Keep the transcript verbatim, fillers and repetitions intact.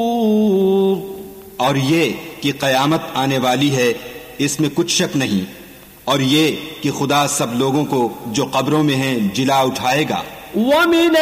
और ये कि क़यामत आने वाली है, इसमें कुछ शक नहीं। और ये कि खुदा सब लोगों को जो कब्रों में हैं जिला उठाएगा।